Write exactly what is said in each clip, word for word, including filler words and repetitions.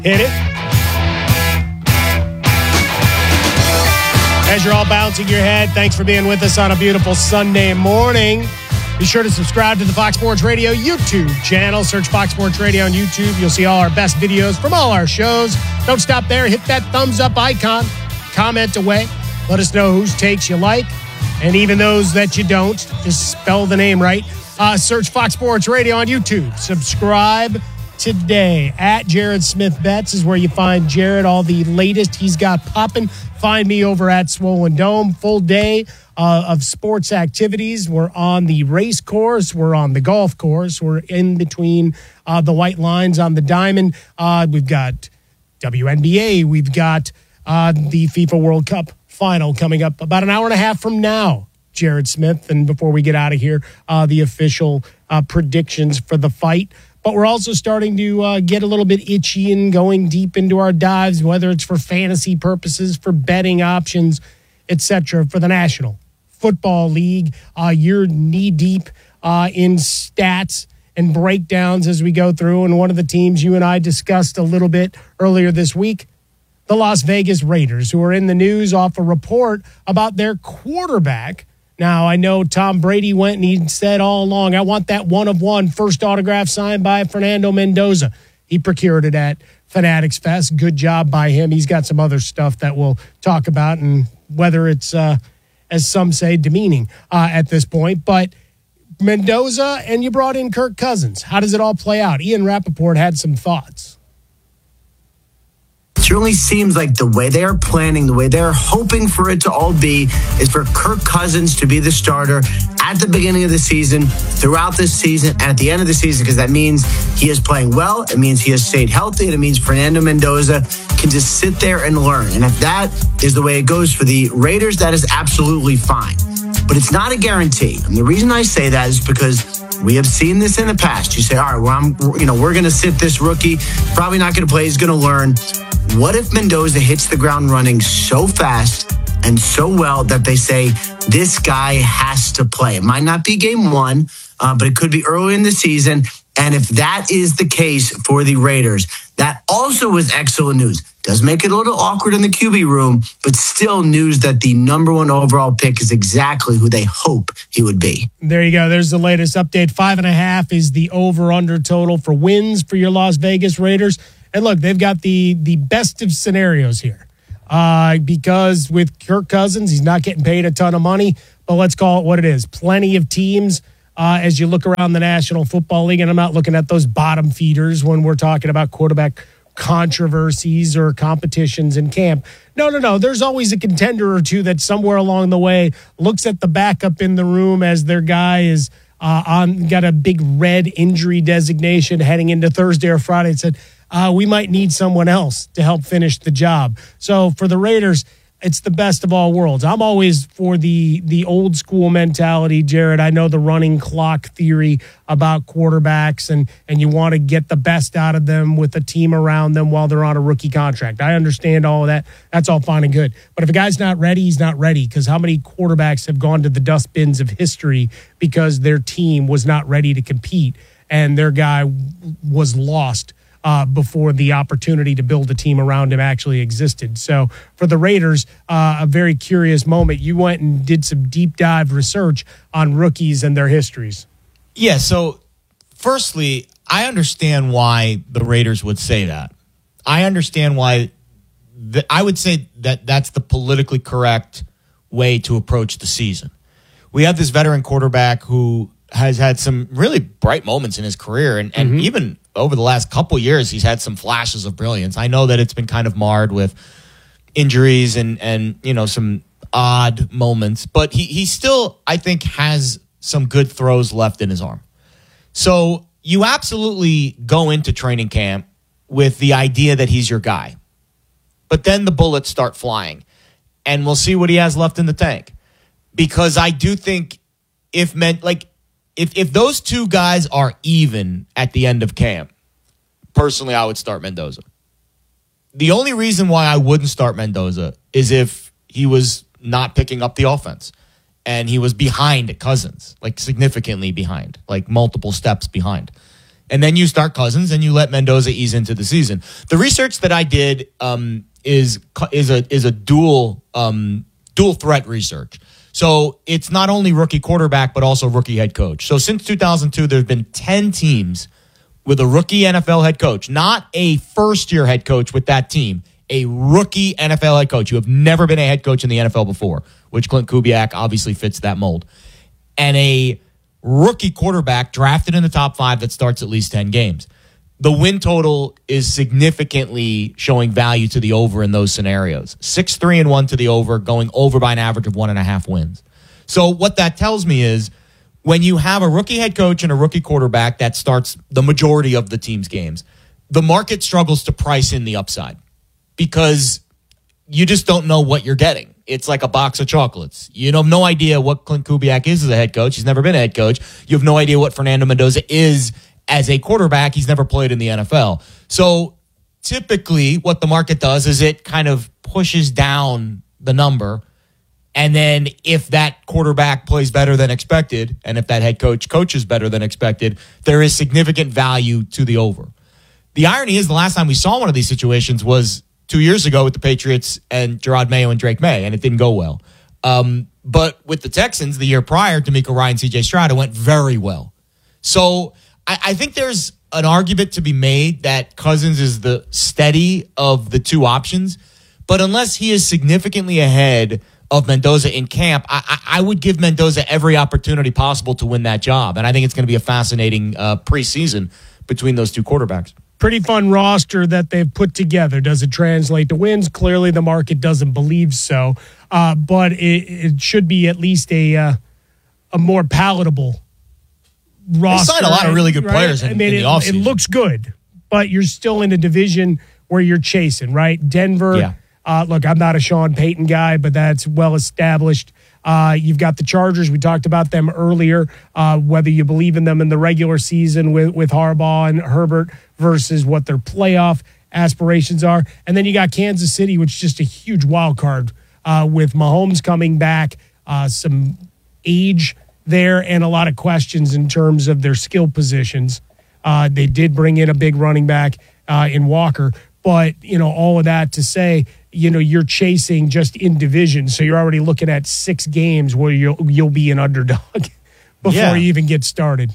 Hit it. As you're all bouncing your head, thanks for being with us on a beautiful Sunday morning. Be sure to subscribe to the Fox Sports Radio YouTube channel. Search Fox Sports Radio on YouTube. You'll see all our best videos from all our shows. Don't stop there. Hit that thumbs up icon. Comment away. Let us know whose takes you like. And even those that you don't, just spell the name right. Uh, search Fox Sports Radio on YouTube. Subscribe today. At Jared Smith Betts is where you find Jared. All the latest he's got popping. Find me over at Swollen Dome. Full day uh, of sports activities. We're on the race course. We're on the golf course. We're in between uh, the white lines on the diamond. Uh, we've got W N B A. We've got uh, the FIFA World Cup final coming up about an hour and a half from now, Jared Smith. And before we get out of here, uh, the official uh, predictions for the fight. But we're also starting to uh, get a little bit itchy and going deep into our dives, whether it's for fantasy purposes, for betting options, et cetera, for the National Football League. Uh, you're knee-deep uh, in stats and breakdowns as we go through. And one of the teams you and I discussed a little bit earlier this week, the Las Vegas Raiders, who are in the news off a report about their quarterback. Now, I know Tom Brady went and he said all along, I want that one-of-one first autograph signed by Fernando Mendoza. He procured it at Fanatics Fest. Good job by him. He's got some other stuff that we'll talk about, and whether it's, uh, as some say, demeaning uh, at this point. But Mendoza, and you brought in Kirk Cousins. How does it all play out? Ian Rappaport had some thoughts. It certainly seems like the way they are planning, the way they're hoping for it to all be, is for Kirk Cousins to be the starter at the beginning of the season, throughout this season, and at the end of the season, because that means he is playing well, it means he has stayed healthy, and it means Fernando Mendoza can just sit there and learn. And if that is the way it goes for the Raiders, that is absolutely fine. But it's not a guarantee. And the reason I say that is because we have seen this in the past. You say, all right, well, I'm, you know, we're going to sit this rookie, probably not going to play, he's going to learn. What if Mendoza hits the ground running so fast and so well that they say this guy has to play? It might not be game one, uh, but it could be early in the season. And if that is the case for the Raiders, that also was excellent news. Does make it a little awkward in the Q B room, but still news that the number one overall pick is exactly who they hope he would be. There you go. There's the latest update. Five and a half is the over-under total for wins for your Las Vegas Raiders. And look, they've got the the best of scenarios here uh, because with Kirk Cousins, he's not getting paid a ton of money, but let's call it what it is. Plenty of teams uh, as you look around the National Football League, and I'm not looking at those bottom feeders when we're talking about quarterback controversies or competitions in camp. No, no, no. There's always a contender or two that somewhere along the way looks at the backup in the room as their guy is uh, on got a big red injury designation heading into Thursday or Friday and said, Uh, we might need someone else to help finish the job. So for the Raiders, it's the best of all worlds. I'm always for the the old school mentality, Jared. I know the running clock theory about quarterbacks, and, and you want to get the best out of them with a team around them while they're on a rookie contract. I understand all of that. That's all fine and good. But if a guy's not ready, he's not ready, because how many quarterbacks have gone to the dustbins of history because their team was not ready to compete and their guy was lost Uh, before the opportunity to build a team around him actually existed. So for the Raiders, uh, a very curious moment. You went and did some deep dive research on rookies and their histories. Yeah, so firstly, I understand why the Raiders would say that. I understand why the, I would say that that's the politically correct way to approach the season. We have this veteran quarterback who has had some really bright moments in his career, and, and mm-hmm. even over the last couple years, he's had some flashes of brilliance. I know that it's been kind of marred with injuries and, and you know, some odd moments, but he, he still, I think, has some good throws left in his arm. So you absolutely go into training camp with the idea that he's your guy. But then the bullets start flying, and we'll see what he has left in the tank. Because I do think if meant like, If if those two guys are even at the end of camp, personally, I would start Mendoza. The only reason why I wouldn't start Mendoza is if he was not picking up the offense and he was behind Cousins, like significantly behind, like multiple steps behind. And then you start Cousins and you let Mendoza ease into the season. The research that I did um, is is a is a dual um, dual threat research. So it's not only rookie quarterback, but also rookie head coach. So since two thousand two, there have been ten teams with a rookie N F L head coach, not a first-year head coach with that team, a rookie N F L head coach. You have never been a head coach in the N F L before, which Clint Kubiak obviously fits that mold. And a rookie quarterback drafted in the top five that starts at least ten games. The win total is significantly showing value to the over in those scenarios. Six, three, and one to the over, going over by an average of one and a half wins. So what that tells me is when you have a rookie head coach and a rookie quarterback that starts the majority of the team's games, the market struggles to price in the upside because you just don't know what you're getting. It's like a box of chocolates. You have no idea what Clint Kubiak is as a head coach. He's never been a head coach. You have no idea what Fernando Mendoza is as a quarterback. He's never played in the N F L. So typically what the market does is it kind of pushes down the number. And then if that quarterback plays better than expected, and if that head coach coaches better than expected, there is significant value to the over. The irony is the last time we saw one of these situations was two years ago with the Patriots and Gerard Mayo and Drake May, and it didn't go well. Um, but with the Texans the year prior, D'Amico Ryan, C J Stroud, it went very well. So I, I think there's an argument to be made that Cousins is the steady of the two options, but unless he is significantly ahead of Mendoza in camp, I, I, I would give Mendoza every opportunity possible to win that job, and I think it's going to be a fascinating uh, preseason between those two quarterbacks. Pretty fun roster that they've put together. Does it translate to wins? Clearly, the market doesn't believe so, uh, but it, it should be at least a uh, a more palatable roster. They signed a lot of really good players right? in, I mean, in the it, offseason. It looks good, but you're still in a division where you're chasing, right? Denver. Yeah. Uh, look, I'm not a Sean Payton guy, but that's well established. Uh, you've got the Chargers. We talked about them earlier, uh, whether you believe in them in the regular season with, with Harbaugh and Herbert versus what their playoff aspirations are. And then you got Kansas City, which is just a huge wild card uh, with Mahomes coming back, uh, some age there, and a lot of questions in terms of their skill positions. Uh, they did bring in a big running back uh, in Walker. But, you know, all of that to say, you know, you're chasing just in division. So you're already looking at six games where you'll, you'll be an underdog before yeah. you even get started.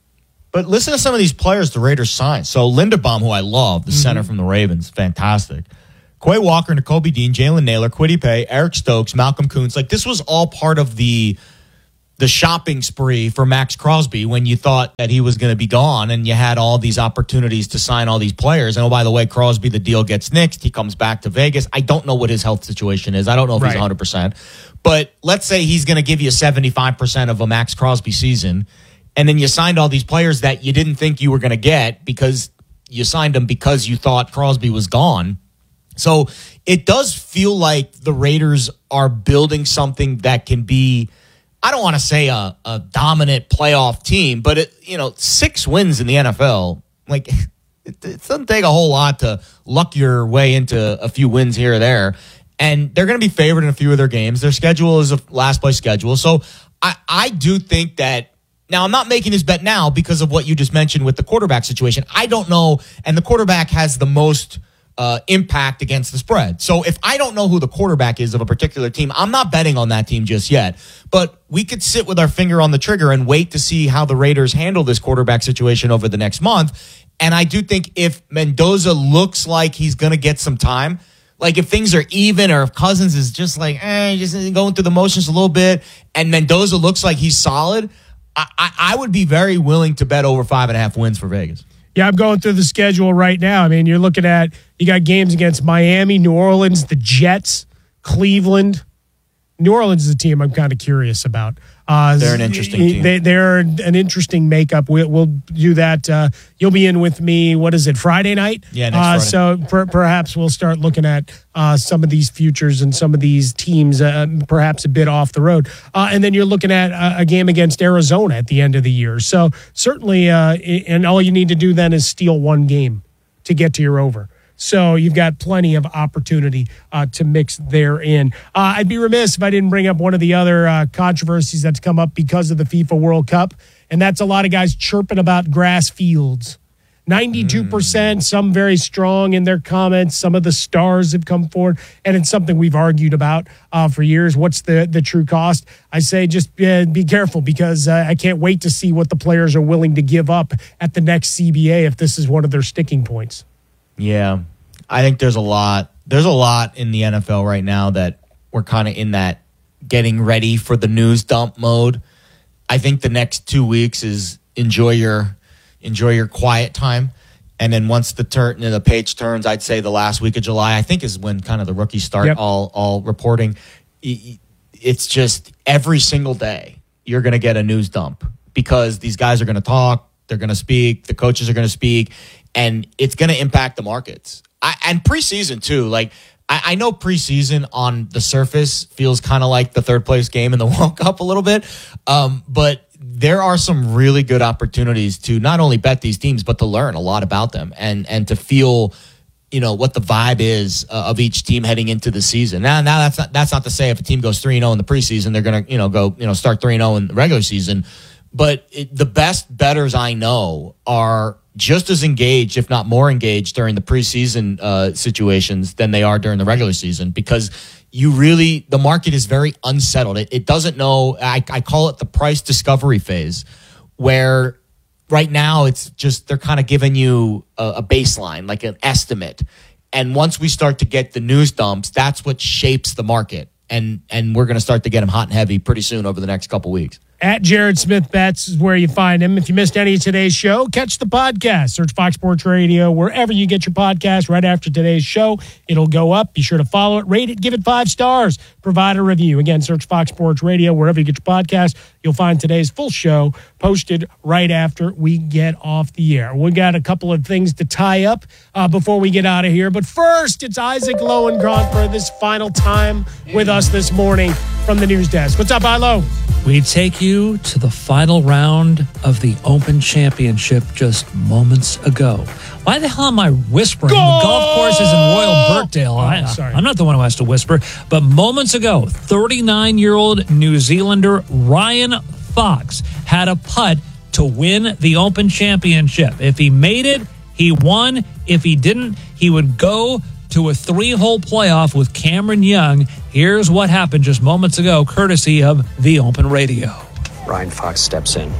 But listen to some of these players the Raiders signed. So Linderbaum, who I love, the mm-hmm. center from the Ravens, fantastic. Quay Walker, Nakobe Dean, Jalen Naylor, Kwity Paye, Eric Stokes, Malcolm Kuntz. Like, this was all part of the the shopping spree for Max Crosby when you thought that he was going to be gone and you had all these opportunities to sign all these players. And, oh, by the way, Crosby, the deal gets nixed. He comes back to Vegas. I don't know what his health situation is. I don't know if right. he's one hundred percent. But let's say he's going to give you seventy-five percent of a Max Crosby season, and then you signed all these players that you didn't think you were going to get because you signed them because you thought Crosby was gone. So it does feel like the Raiders are building something that can be, I don't want to say a, a dominant playoff team, but it, you know, six wins in the N F L, like it, it doesn't take a whole lot to luck your way into a few wins here or there. And they're going to be favored in a few of their games. Their schedule is a last place schedule. So I, I do think that, now I'm not making this bet now because of what you just mentioned with the quarterback situation. I don't know. And the quarterback has the most Uh, impact against the spread. So if I don't know who the quarterback is of a particular team, I'm not betting on that team just yet. But we could sit with our finger on the trigger and wait to see how the Raiders handle this quarterback situation over the next month. And I do think if Mendoza looks like he's going to get some time, like if things are even or if Cousins is just like, eh, just going through the motions a little bit, and Mendoza looks like he's solid, I, I, I would be very willing to bet over five and a half wins for Vegas. Yeah, I'm going through the schedule right now. I mean, you're looking at, you got games against Miami, New Orleans, the Jets, Cleveland. New Orleans is a team I'm kind of curious about. Uh, they're an interesting team. They, they're an interesting makeup. We'll, we'll do that. Uh, you'll be in with me, what is it, Friday night? Yeah, next uh, Friday. So per, perhaps we'll start looking at uh, some of these futures and some of these teams, uh, perhaps a bit off the road. Uh, and then you're looking at a, a game against Arizona at the end of the year. So certainly, uh, and all you need to do then is steal one game to get to your over. So you've got plenty of opportunity uh, to mix therein. Uh, I'd be remiss if I didn't bring up one of the other uh, controversies that's come up because of the FIFA World Cup, and that's a lot of guys chirping about grass fields ninety-two percent, some very strong in their comments. Some of the stars have come forward, and it's something we've argued about uh, for years. What's the, the true cost? I say just uh, be careful, because uh, I can't wait to see what the players are willing to give up at the next C B A if this is one of their sticking points. Yeah, I think there's a lot. There's a lot in the N F L right now that we're kind of in that getting ready for the news dump mode. I think the next two weeks is enjoy your enjoy your quiet time, and then once the turn the page turns, I'd say the last week of July, I think, is when kind of the rookies start yep. all all reporting. It's just every single day you're going to get a news dump, because these guys are going to talk, they're going to speak, the coaches are going to speak, and it's going to impact the markets. I, and preseason too, like. I know preseason on the surface feels kind of like the third place game in the World Cup a little bit, um, but there are some really good opportunities to not only bet these teams, but to learn a lot about them and and to feel, you know, what the vibe is uh, of each team heading into the season. Now, now that's not that's not to say if a team goes three and zero in the preseason, they're gonna you know go you know start three and zero in the regular season. But it, the best bettors I know are just as engaged, if not more engaged, during the preseason uh, situations than they are during the regular season, because you really, the market is very unsettled. It, it doesn't know, I, I call it the price discovery phase, where right now it's just, they're kind of giving you a, a baseline, like an estimate. And once we start to get the news dumps, that's what shapes the market. And, and we're going to start to get them hot and heavy pretty soon over the next couple weeks. At Jared Smith Bets is where you find him. If you missed any of today's show, catch the podcast. Search Fox Sports Radio wherever you get your podcast. Right after today's show, it'll go up. Be sure to follow it, rate it, give it five stars, provide a review. Again, search Fox Sports Radio wherever you get your podcast. You'll find today's full show posted right after we get off the air. We got a couple of things to tie up uh, before we get out of here. But first, it's Isaac Lowenkron for this final time with us this morning from the news desk. What's up, Ilo? We take you to the final round of the Open Championship just moments ago. Why the hell am I whispering? Go! The golf course is in Royal Birkdale. Oh, I, sorry. I'm not the one who has to whisper. But moments ago, thirty-nine-year-old New Zealander Ryan Fox had a putt to win the Open Championship. If he made it, he won. If he didn't, he would go to a three-hole playoff with Cameron Young. Here's what happened just moments ago, courtesy of the Open Radio. Ryan Fox steps in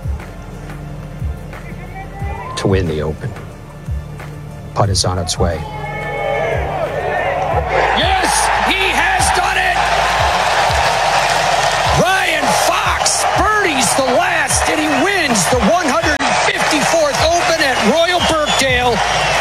to win the Open. Putt is on its way. Yes, he has done it! Ryan Fox birdies the last, and he wins the one hundred fifty-fourth Open at Royal Birkdale.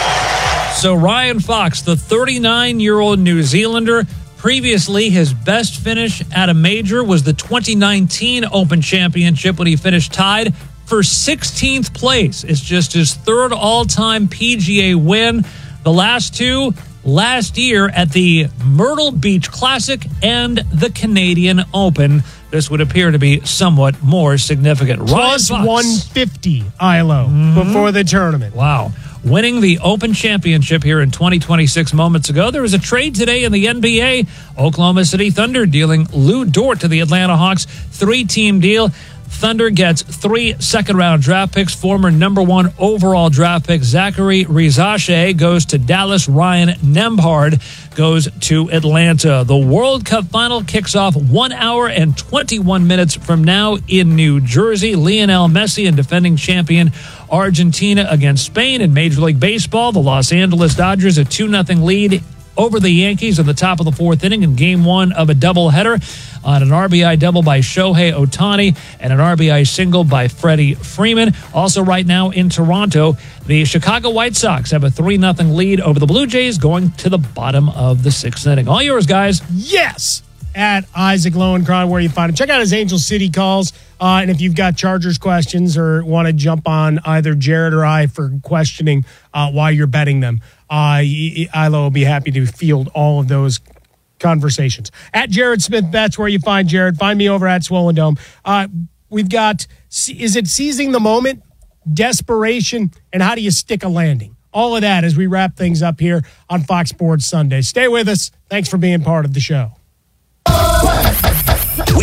So Ryan Fox, the thirty-nine-year-old New Zealander, previously his best finish at a major was the twenty nineteen Open Championship when he finished tied for sixteenth place. It's just his third all-time P G A win. The last two last year at the Myrtle Beach Classic and the Canadian Open. This would appear to be somewhat more significant. Plus one fifty, Ilo, mm-hmm. before the tournament. Wow. Winning the Open Championship here in twenty twenty-six moments ago. There was a trade today in the N B A. Oklahoma City Thunder dealing Lou Dort to the Atlanta Hawks. Three-team deal. Thunder gets three second-round draft picks. Former number one overall draft pick Zachary Rizache goes to Dallas. Ryan Nembhard goes to Atlanta. The World Cup final kicks off one hour and twenty-one minutes from now in New Jersey. Lionel Messi and defending champion Argentina against Spain. In Major League Baseball, the Los Angeles Dodgers a two nothing lead over the Yankees at the top of the fourth inning in game one of a doubleheader on an R B I double by Shohei Ohtani and an R B I single by Freddie Freeman. Also right now in Toronto, the Chicago White Sox have a three nothing lead over the Blue Jays going to the bottom of the sixth inning. All yours, guys. Yes! At Isaac Lowenkron, where you find him. Check out his Angel City calls. Uh, and if you've got Chargers questions or want to jump on either Jared or I for questioning uh, why you're betting them, uh, Ilo will be happy to field all of those conversations. At Jared Smith Bets, where you find Jared. Find me over at Swollen Dome. Uh, we've got, is it seizing the moment, desperation, and how do you stick a landing? All of that as we wrap things up here on Fox Sports Sunday. Stay with us. Thanks for being part of the show. We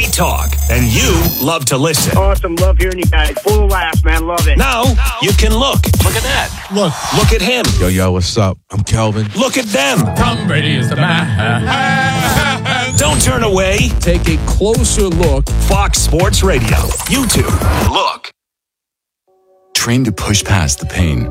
We talk, and you love to listen. Awesome. Love hearing you guys. Full of laughs, man. Love it. Now, you can look. Look at that. Look. Look at him. Yo, yo, what's up? I'm Kelvin. Look at them. Tom Brady is the man. Don't turn away. Take a closer look. Fox Sports Radio. YouTube. Look. Trained to push past the pain.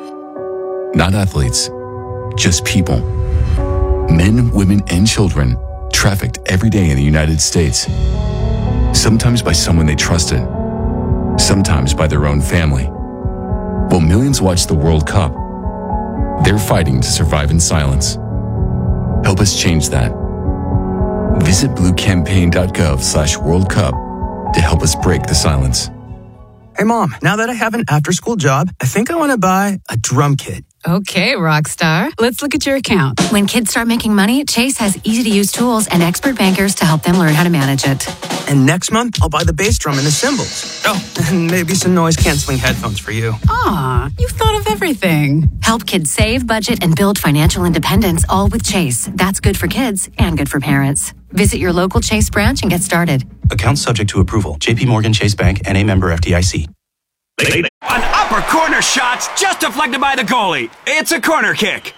Not athletes, just people. Men, women, and children trafficked every day in the United States. Sometimes by someone they trusted, sometimes by their own family. While millions watch the World Cup, they're fighting to survive in silence. Help us change that. Visit bluecampaign.gov slash World Cup to help us break the silence. Hey, Mom, now that I have an after-school job, I think I want to buy a drum kit. Okay, rock star. Let's look at your account. When kids start making money, Chase has easy-to-use tools and expert bankers to help them learn how to manage it. And next month, I'll buy the bass drum and the cymbals. Oh, and maybe some noise-canceling headphones for you. Aw, you've thought of everything. Help kids save, budget, and build financial independence, all with Chase. That's good for kids and good for parents. Visit your local Chase branch and get started. Account subject to approval. J P Morgan Chase Bank, N A member F D I C. An upper corner shot's just deflected by the goalie. It's a corner kick.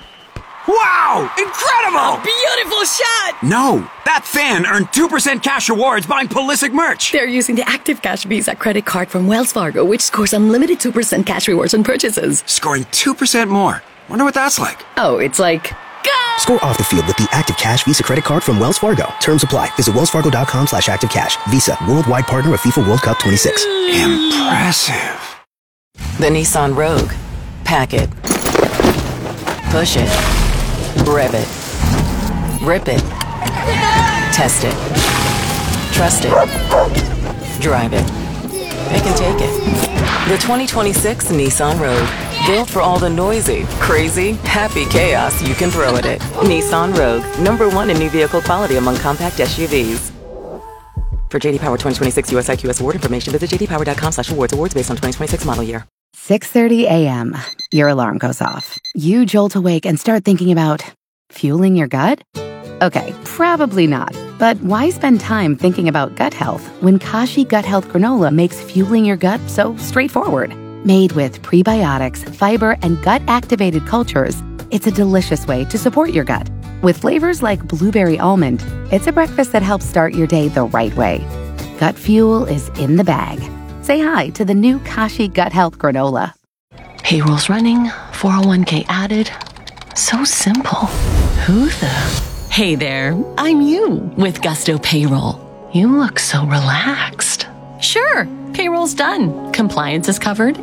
Wow! Incredible! A beautiful shot! No, that fan earned two percent cash rewards buying Pulisic merch. They're using the Active Cash Visa credit card from Wells Fargo, which scores unlimited two percent cash rewards on purchases. Scoring two percent more. Wonder what that's like. Oh, it's like... Go! Score off the field with the Active Cash Visa credit card from Wells Fargo. Terms apply. Visit wellsfargo.com slash active cash. Visa, worldwide partner of FIFA World Cup twenty-six. Impressive. The Nissan Rogue. Pack it. Push it. Rev it. Rip it. Test it. Trust it. Drive it. Pick and take it. The twenty twenty-six Nissan Rogue. Built for all the noisy, crazy, happy chaos you can throw at it. Nissan Rogue. Number one in new vehicle quality among compact S U Vs. For J D Power twenty twenty-six U S I Q S award information, visit jdpower.com slash awards. Awards based on twenty twenty-six model year. six thirty a.m. Your alarm goes off. You jolt awake and start thinking about fueling your gut? Okay, probably not. But why spend time thinking about gut health when Kashi Gut Health Granola makes fueling your gut so straightforward? Made with prebiotics, fiber, and gut-activated cultures, it's a delicious way to support your gut. With flavors like blueberry almond, it's a breakfast that helps start your day the right way. Gut fuel is in the bag. Say hi to the new Kashi Gut Health Granola. Payroll's running, four oh one k added. So simple. Who the... Hey there, I'm you with Gusto Payroll. You look so relaxed. Sure, payroll's done. Compliance is covered,